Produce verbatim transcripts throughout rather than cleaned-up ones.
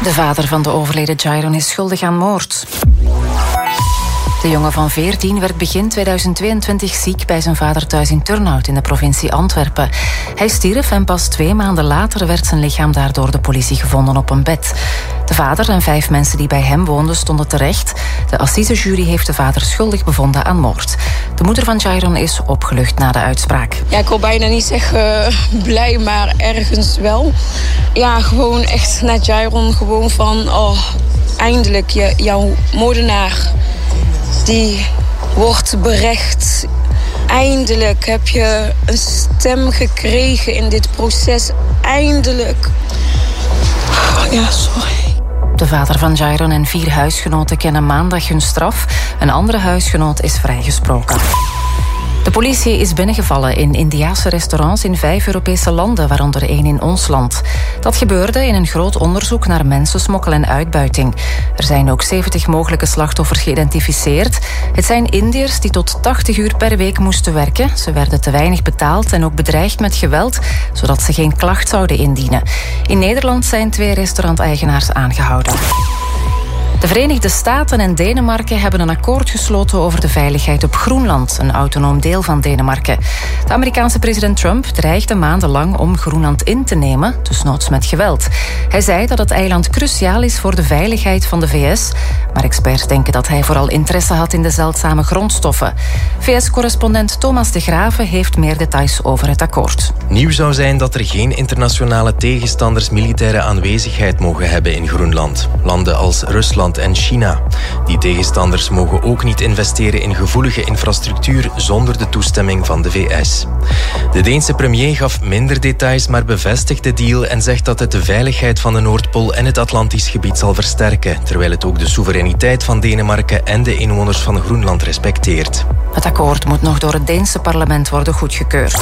De vader van de overleden Jairon is schuldig aan moord. De jongen van veertien werd begin tweeduizend tweeëntwintig ziek bij zijn vader thuis in Turnhout in de provincie Antwerpen. Hij stierf en pas twee maanden later werd zijn lichaam daar door de politie gevonden op een bed. De vader en vijf mensen die bij hem woonden stonden terecht. De assisejury heeft de vader schuldig bevonden aan moord. De moeder van Jairon is opgelucht na de uitspraak. Ja, ik wil bijna niet zeggen blij, maar ergens wel. Ja, gewoon echt naar Jairon, gewoon van, oh, eindelijk, je, jouw moordenaar, die wordt berecht. Eindelijk heb je een stem gekregen in dit proces. Eindelijk. Ja, sorry. De vader van Jairon en vier huisgenoten kennen maandag hun straf. Een andere huisgenoot is vrijgesproken. De politie is binnengevallen in Indiase restaurants in vijf Europese landen, waaronder één in ons land. Dat gebeurde in een groot onderzoek naar mensensmokkel en uitbuiting. Er zijn ook zeventig mogelijke slachtoffers geïdentificeerd. Het zijn Indiërs die tot tachtig uur per week moesten werken. Ze werden te weinig betaald en ook bedreigd met geweld, zodat ze geen klacht zouden indienen. In Nederland zijn twee restauranteigenaars aangehouden. De Verenigde Staten en Denemarken hebben een akkoord gesloten over de veiligheid op Groenland, een autonoom deel van Denemarken. De Amerikaanse president Trump dreigde maandenlang om Groenland in te nemen, desnoods met geweld. Hij zei dat het eiland cruciaal is voor de veiligheid van de V S, maar experts denken dat hij vooral interesse had in de zeldzame grondstoffen. V S-correspondent Thomas de Graeve heeft meer details over het akkoord. Nieuw zou zijn dat er geen internationale tegenstanders militaire aanwezigheid mogen hebben in Groenland. Landen als Rusland en China. Die tegenstanders mogen ook niet investeren in gevoelige infrastructuur zonder de toestemming van de V S. De Deense premier gaf minder details, maar bevestigt de deal en zegt dat het de veiligheid van de Noordpool en het Atlantisch gebied zal versterken, terwijl het ook de soevereiniteit van Denemarken en de inwoners van Groenland respecteert. Het akkoord moet nog door het Deense parlement worden goedgekeurd.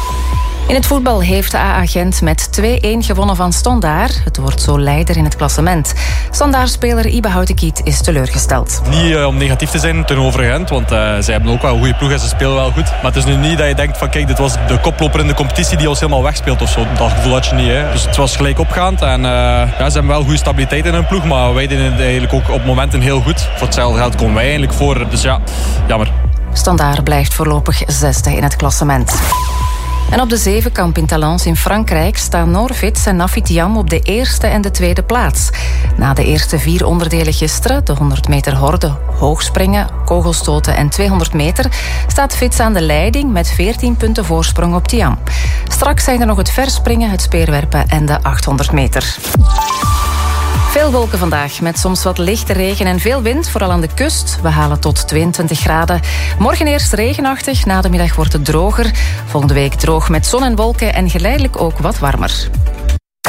In het voetbal heeft de A A Gent met twee-een gewonnen van Standaard. Het wordt zo leider in het klassement. Standaard-speler Ibe Houtekiet is teleurgesteld. Niet uh, om negatief te zijn tegenover Gent, want uh, zij hebben ook wel een goede ploeg en ze spelen wel goed. Maar het is nu niet dat je denkt van kijk, dit was de koploper in de competitie die ons helemaal wegspeelt of zo. Dat gevoel had je niet. Hè. Dus het was gelijk opgaand en uh, ja, ze hebben wel goede stabiliteit in hun ploeg, maar wij deden het eigenlijk ook op momenten heel goed. Voor hetzelfde geld komen wij eigenlijk voor, dus ja, jammer. Standaard blijft voorlopig zesde in het klassement. En op de zevenkamp in Talence in Frankrijk staan Norvits en Nafit Jam op de eerste en de tweede plaats. Na de eerste vier onderdelen gisteren, de honderd meter horde, hoogspringen, kogelstoten en tweehonderd meter, staat Fits aan de leiding met veertien punten voorsprong op Thiam. Straks zijn er nog het verspringen, het speerwerpen en de achthonderd meter. Veel wolken vandaag, met soms wat lichte regen en veel wind, vooral aan de kust. We halen tot tweeëntwintig graden. Morgen eerst regenachtig, na de middag wordt het droger. Volgende week droog met zon en wolken en geleidelijk ook wat warmer.